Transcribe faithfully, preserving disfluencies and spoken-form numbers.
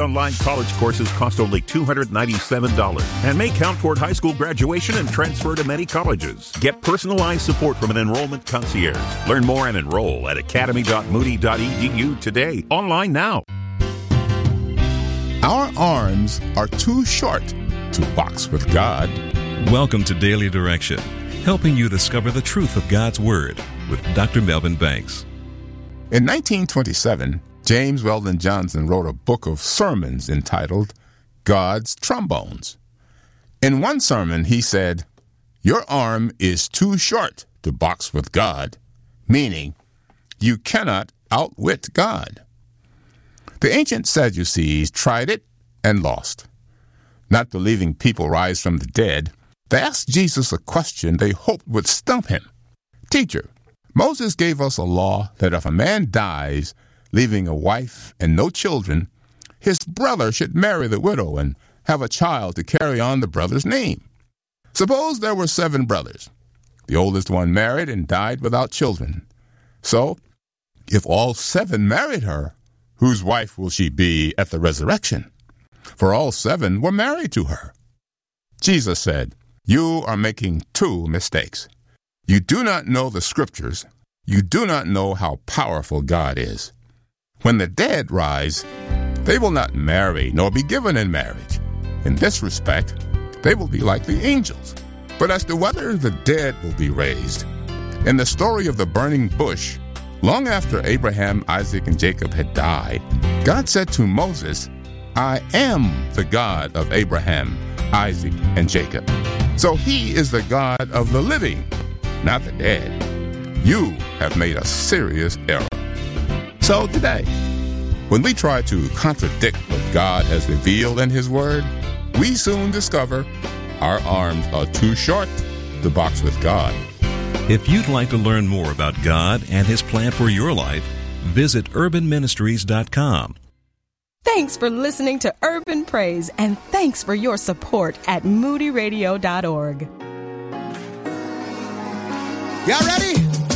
online college courses cost only two hundred ninety-seven dollars and may count toward high school graduation and transfer to many colleges. Get personalized support from an enrollment concierge. Learn more and enroll at academy dot moody dot e d u today. Online now. Our arms are too short to box with God. Welcome to Daily Direction, helping you discover the truth of God's Word with Doctor Melvin Banks. In nineteen twenty-seven, James Weldon Johnson wrote a book of sermons entitled God's Trombones. In one sermon, he said, "Your arm is too short to box with God," meaning you cannot outwit God. The ancient Sadducees tried it and lost. Not believing people rise from the dead, they asked Jesus a question they hoped would stump him. "Teacher, Moses gave us a law that if a man dies, leaving a wife and no children, his brother should marry the widow and have a child to carry on the brother's name. Suppose there were seven brothers. The oldest one married and died without children. So, if all seven married her, whose wife will she be at the resurrection? For all seven were married to her." Jesus said, "You are making two mistakes. You do not know the Scriptures. You do not know how powerful God is. When the dead rise, they will not marry nor be given in marriage. In this respect, they will be like the angels. But as to whether the dead will be raised, in the story of the burning bush, long after Abraham, Isaac, and Jacob had died, God said to Moses, 'I am the God of Abraham, Isaac, and Jacob.' So he is the God of the living, not the dead. You have made a serious error." So today, when we try to contradict what God has revealed in His Word, we soon discover our arms are too short to box with God. If you'd like to learn more about God and His plan for your life, visit urban ministries dot com. Thanks for listening to Urban Praise, and thanks for your support at moody radio dot org. Y'all ready?